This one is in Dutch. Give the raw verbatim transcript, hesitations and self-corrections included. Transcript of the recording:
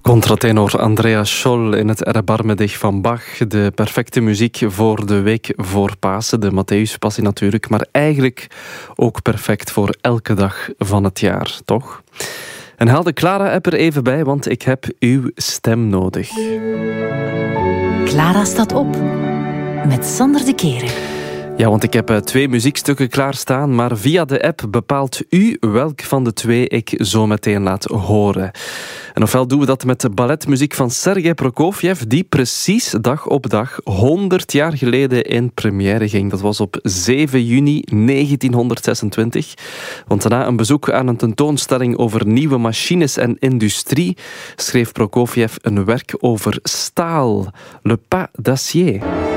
Contratenor Andrea Scholl in het Erbarme dich van Bach. De perfecte muziek voor de week voor Pasen. De Matthäuspassie natuurlijk. Maar eigenlijk ook perfect voor elke dag van het jaar, toch? En haal de Clara-app er even bij, want ik heb uw stem nodig. Clara staat op. Met Sander de Keren. Ja, want ik heb uh, twee muziekstukken klaarstaan, maar via de app bepaalt u welk van de twee ik zo meteen laat horen. En ofwel doen we dat met de balletmuziek van Sergei Prokofjev, die precies dag op dag honderd jaar geleden in première ging. Dat was op zeven juni negentienhonderdzesentwintig. Want na een bezoek aan een tentoonstelling over nieuwe machines en industrie schreef Prokofjev een werk over staal, Le Pas d'Acier.